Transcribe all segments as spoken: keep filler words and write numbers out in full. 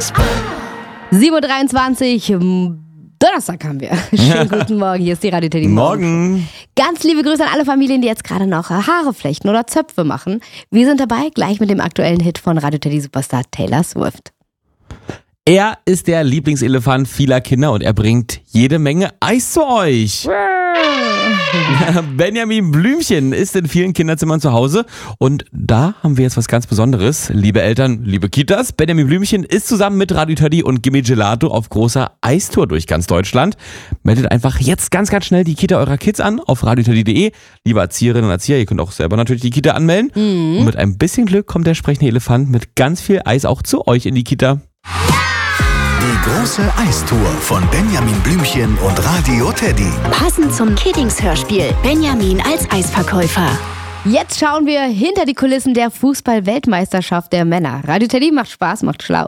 sieben Uhr dreiundzwanzig, Donnerstag haben wir. Schönen guten Morgen, hier ist die Radio Teddy Morgen. Ganz liebe Grüße an alle Familien, die jetzt gerade noch Haare flechten oder Zöpfe machen. Wir sind dabei, gleich mit dem aktuellen Hit von Radio Teddy Superstar Taylor Swift. Er ist der Lieblingselefant vieler Kinder und er bringt jede Menge Eis zu euch. Benjamin Blümchen ist in vielen Kinderzimmern zu Hause und da haben wir jetzt was ganz Besonderes. Liebe Eltern, liebe Kitas, Benjamin Blümchen ist zusammen mit Radio Teddy und Gimme Gelato auf großer Eistour durch ganz Deutschland. Meldet einfach jetzt ganz, ganz schnell die Kita eurer Kids an auf radio teddy punkt de. Liebe Erzieherinnen und Erzieher, ihr könnt auch selber natürlich die Kita anmelden. Mhm. Und mit ein bisschen Glück kommt der sprechende Elefant mit ganz viel Eis auch zu euch in die Kita. Die große Eistour von Benjamin Blümchen und Radio Teddy. Passend zum Kiddings-Hörspiel Benjamin als Eisverkäufer. Jetzt schauen wir hinter die Kulissen der Fußball-Weltmeisterschaft der Männer. Radio Teddy macht Spaß, macht schlau.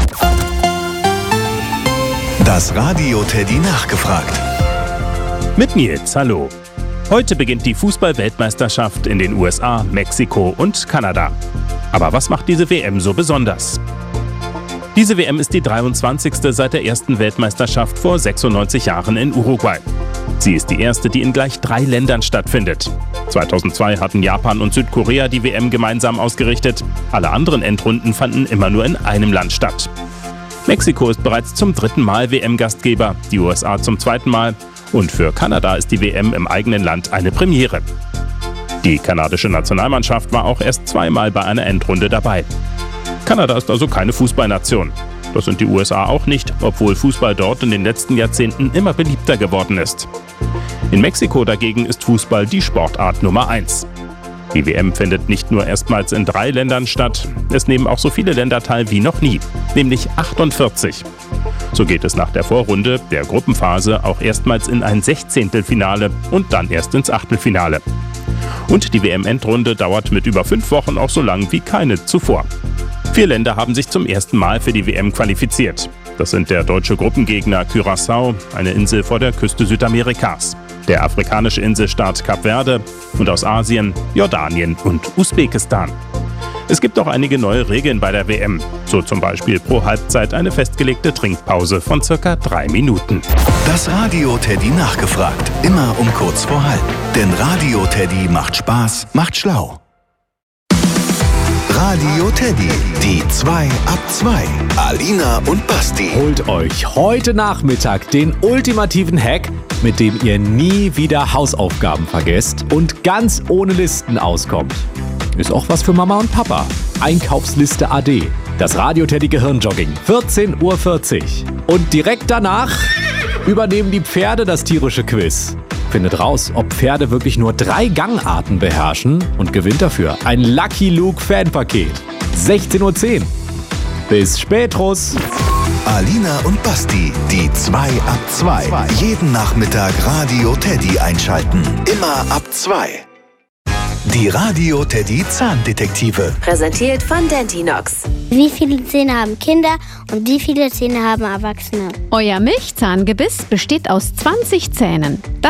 Das Radio Teddy nachgefragt. Mit Nils, hallo. Heute beginnt die Fußball-Weltmeisterschaft in den U S A, Mexiko und Kanada. Aber was macht diese W M so besonders? Diese W M ist die dreiundzwanzigste seit der ersten Weltmeisterschaft vor sechsundneunzig Jahren in Uruguay. Sie ist die erste, die in gleich drei Ländern stattfindet. zweitausendzwei hatten Japan und Südkorea die W M gemeinsam ausgerichtet. Alle anderen Endrunden fanden immer nur in einem Land statt. Mexiko ist bereits zum dritten Mal W M-Gastgeber, die U S A zum zweiten Mal. Und für Kanada ist die W M im eigenen Land eine Premiere. Die kanadische Nationalmannschaft war auch erst zweimal bei einer Endrunde dabei. Kanada ist also keine Fußballnation. Das sind die U S A auch nicht, obwohl Fußball dort in den letzten Jahrzehnten immer beliebter geworden ist. In Mexiko dagegen ist Fußball die Sportart Nummer eins. Die W M findet nicht nur erstmals in drei Ländern statt, es nehmen auch so viele Länder teil wie noch nie, nämlich achtundvierzig. So geht es nach der Vorrunde, der Gruppenphase, auch erstmals in ein Sechzehntelfinale und dann erst ins Achtelfinale. Und die W M-Endrunde dauert mit über fünf Wochen auch so lang wie keine zuvor. Vier Länder haben sich zum ersten Mal für die W M qualifiziert. Das sind der deutsche Gruppengegner Curaçao, eine Insel vor der Küste Südamerikas, der afrikanische Inselstaat Kap Verde und aus Asien Jordanien und Usbekistan. Es gibt auch einige neue Regeln bei der W M, so zum Beispiel pro Halbzeit eine festgelegte Trinkpause von circa drei Minuten. Das Radio Teddy nachgefragt, immer um kurz vor halb. Denn Radio Teddy macht Spaß, macht schlau. Radio Teddy, die zwei ab zwei. Alina und Basti. Holt euch heute Nachmittag den ultimativen Hack, mit dem ihr nie wieder Hausaufgaben vergesst und ganz ohne Listen auskommt. Ist auch was für Mama und Papa. Einkaufsliste A D. Das Radio Teddy Gehirnjogging. vierzehn Uhr vierzig. Und direkt danach übernehmen die Pferde das tierische Quiz. Findet raus, ob Pferde wirklich nur drei Gangarten beherrschen und gewinnt dafür ein Lucky Luke Fanpaket. sechzehn Uhr zehn. Bis spätros. Alina und Basti, die zwei ab zwei. Jeden Nachmittag Radio Teddy einschalten. Immer ab zwei. Die Radio Teddy Zahndetektive. Präsentiert von Dentinox. Wie viele Zähne haben Kinder und wie viele Zähne haben Erwachsene? Euer Milchzahngebiss besteht aus zwanzig Zähnen.